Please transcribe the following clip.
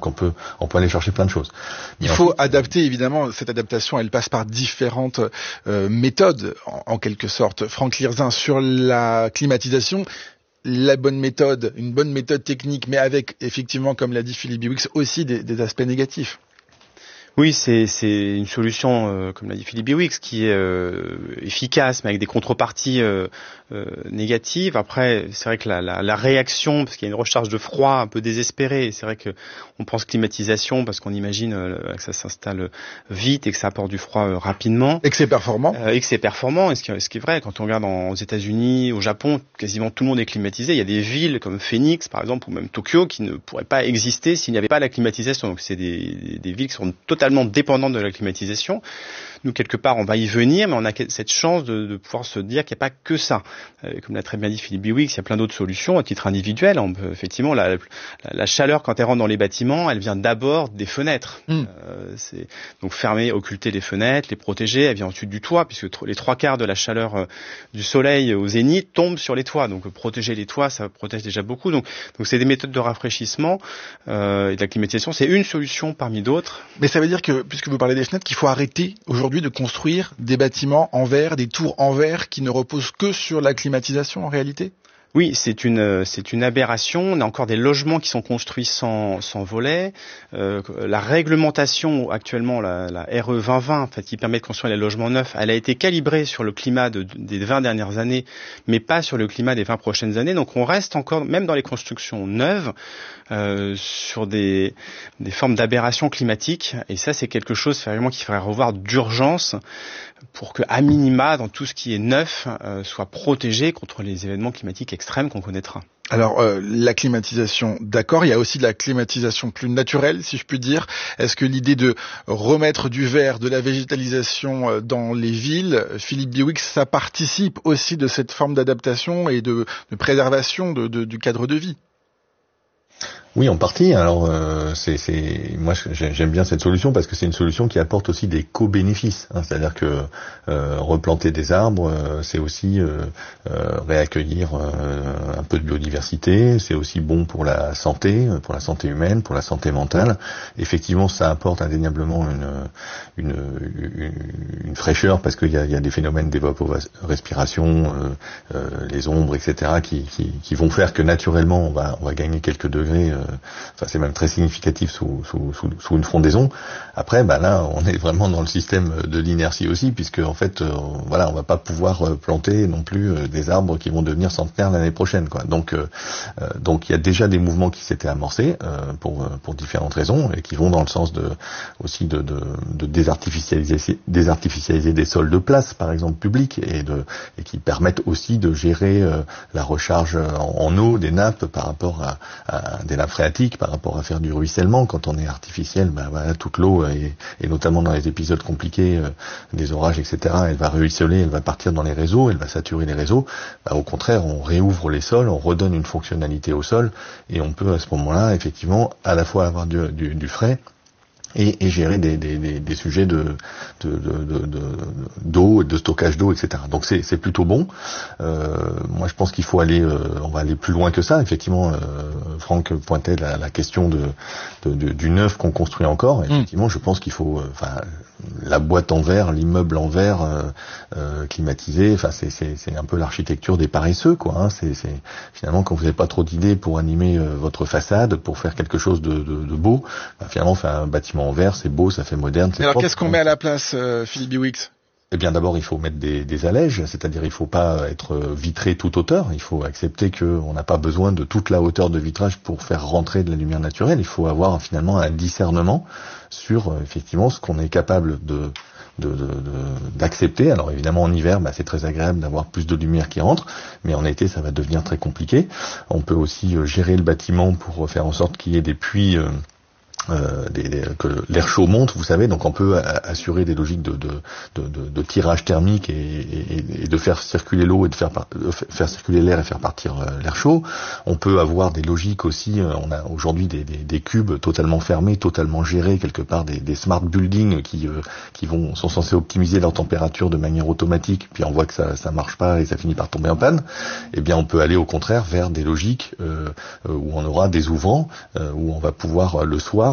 Donc on peut aller chercher plein de choses. Il faut adapter, évidemment, cette adaptation, elle passe par différentes méthodes, en quelque sorte. Franck Lirzin, sur la climatisation, la bonne méthode, une bonne méthode technique, mais avec, effectivement, comme l'a dit Philippe Biwix, aussi des aspects négatifs. Oui, c'est une solution, comme l'a dit Philippe Biwix, qui est efficace, mais avec des contreparties négatives. Après, c'est vrai que la réaction, parce qu'il y a une recharge de froid un peu désespérée, c'est vrai que on pense climatisation parce qu'on imagine que ça s'installe vite et que ça apporte du froid rapidement. Et que c'est performant. Et ce qui est vrai, quand on regarde aux États-Unis, au Japon, quasiment tout le monde est climatisé. Il y a des villes comme Phoenix, par exemple, ou même Tokyo, qui ne pourraient pas exister s'il n'y avait pas la climatisation. Donc c'est des villes qui sont totalement dépendante de la climatisation. Nous, quelque part, on va y venir, mais on a cette chance de pouvoir se dire qu'il n'y a pas que ça. Comme l'a très bien dit Philippe Biwix, il y a plein d'autres solutions à titre individuel. On peut, effectivement, la chaleur, quand elle rentre dans les bâtiments, elle vient d'abord des fenêtres. Donc fermer, occulter les fenêtres, les protéger. Elle vient ensuite du toit, puisque les 3/4 de la chaleur du soleil au zénith tombe sur les toits. Donc protéger les toits, ça protège déjà beaucoup. Donc c'est des méthodes de rafraîchissement et de la climatisation. C'est une solution parmi d'autres. Mais ça veut dire que, puisque vous parlez des fenêtres, qu'il faut arrêter aujourd'hui de construire des bâtiments en verre, des tours en verre qui ne reposent que sur la climatisation en réalité ? Oui, c'est une aberration. On a encore des logements qui sont construits sans volets. La réglementation actuellement, la RE 2020, en fait, qui permet de construire les logements neufs, elle a été calibrée sur le climat des 20 dernières années, mais pas sur le climat des 20 prochaines années. Donc on reste encore, même dans les constructions neuves, sur des formes d'aberration climatique. Et ça, c'est quelque chose vraiment qu'il faudrait revoir d'urgence pour que, à minima, dans tout ce qui est neuf, soit protégé contre les événements climatiques extrêmes qu'on connaîtra. Alors, la climatisation, d'accord, il y a aussi de la climatisation plus naturelle, si je puis dire. Est-ce que l'idée de remettre du vert, de la végétalisation dans les villes, Philippe Biwix, ça participe aussi de cette forme d'adaptation et de préservation du cadre de vie ? Oui, en partie. Alors, moi, j'aime bien cette solution parce que c'est une solution qui apporte aussi des co-bénéfices. C'est-à-dire que replanter des arbres, c'est aussi réaccueillir un peu de biodiversité. C'est aussi bon pour la santé humaine, pour la santé mentale. Effectivement, ça apporte indéniablement une fraîcheur parce qu'il y a des phénomènes d'évaporespiration, les ombres, etc., qui vont faire que naturellement, on va gagner quelques degrés. C'est même très significatif sous une frondaison. Après, là, on est vraiment dans le système de l'inertie aussi, puisque en fait, on va pas pouvoir planter non plus des arbres qui vont devenir centenaires l'année prochaine, quoi. Donc il y a déjà des mouvements qui s'étaient amorcés pour différentes raisons et qui vont dans le sens de désartificialiser des sols de place, par exemple publics, et qui permettent aussi de gérer la recharge en eau des nappes par rapport à des nappes phréatiques, par rapport à faire du ruissellement. Quand on est artificiel, toute l'eau, et notamment dans les épisodes compliqués des orages, etc., elle va ruisseler, elle va partir dans les réseaux, elle va saturer les réseaux. Au contraire, on réouvre les sols, on redonne une fonctionnalité au sol, et on peut à ce moment-là, effectivement, à la fois avoir du frais, et gérer des sujets d'eau, de stockage d'eau, etc. Donc c'est plutôt bon. Moi je pense qu'il faut on va aller plus loin que ça. Effectivement, Franck pointait la question du neuf qu'on construit encore. Effectivement, je pense qu'il faut, la boîte en verre, l'immeuble en verre climatisé. C'est un peu l'architecture des paresseux, quoi. C'est finalement quand vous n'avez pas trop d'idées pour animer votre façade, pour faire quelque chose de beau, finalement faire un bâtiment en verre, c'est beau, ça fait moderne. Alors propre. Qu'est-ce qu'on met à la place, Philippe Biwix ? Eh bien, d'abord, il faut mettre des allèges, c'est-à-dire il faut pas être vitré toute hauteur. Il faut accepter qu'on n'a pas besoin de toute la hauteur de vitrage pour faire rentrer de la lumière naturelle. Il faut avoir finalement un discernement sur effectivement ce qu'on est capable d'accepter. Alors évidemment en hiver, c'est très agréable d'avoir plus de lumière qui rentre, mais en été ça va devenir très compliqué. On peut aussi gérer le bâtiment pour faire en sorte qu'il y ait des puits. Que l'air chaud monte, vous savez, donc on peut assurer des logiques de tirage thermique et de faire circuler l'eau et de faire circuler l'air et faire partir l'air chaud. On peut avoir des logiques aussi, on a aujourd'hui des cubes totalement fermés, totalement gérés, quelque part des smart buildings qui sont censés optimiser leur température de manière automatique, puis on voit que ça marche pas et ça finit par tomber en panne. Eh bien on peut aller au contraire vers des logiques où on aura des ouvrants, où on va pouvoir le soir